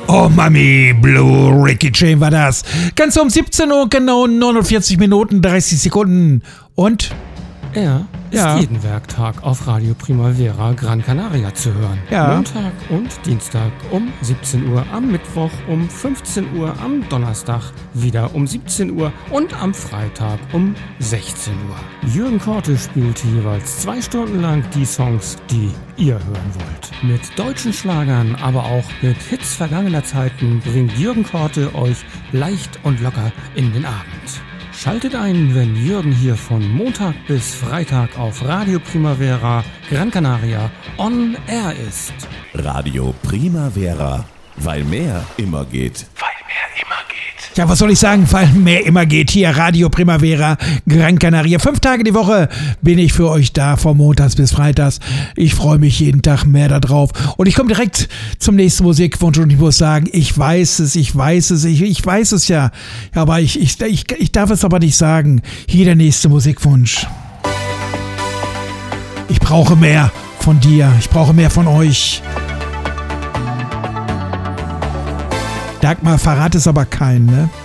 Oh Mami, Blue, Ricky Jane war das. Ganz um 17 Uhr, genau 49 Minuten, 30 Sekunden. Und? Er ist jeden Werktag auf Radio Primavera Gran Canaria zu hören. Ja. Montag und Dienstag um 17 Uhr, am Mittwoch um 15 Uhr, am Donnerstag wieder um 17 Uhr und am Freitag um 16 Uhr. Jürgen Korte spielt jeweils 2 Stunden lang die Songs, die ihr hören wollt. Mit deutschen Schlagern, aber auch mit Hits vergangener Zeiten bringt Jürgen Korte euch leicht und locker in den Abend. Schaltet ein, wenn Jürgen hier von Montag bis Freitag auf Radio Primavera Gran Canaria on Air ist. Radio Primavera, weil mehr immer geht. Ja, was soll ich sagen, weil mehr immer geht hier, Radio Primavera, Gran Canaria. 5 Tage die Woche bin ich für euch da, von Montags bis Freitags. Ich freue mich jeden Tag mehr da drauf. Und ich komme direkt zum nächsten Musikwunsch und ich muss sagen, ich weiß es ja. Aber ich darf es aber nicht sagen. Hier der nächste Musikwunsch. Ich brauche mehr von dir, ich brauche mehr von euch. Dagmar, verrat es aber keinen, ne?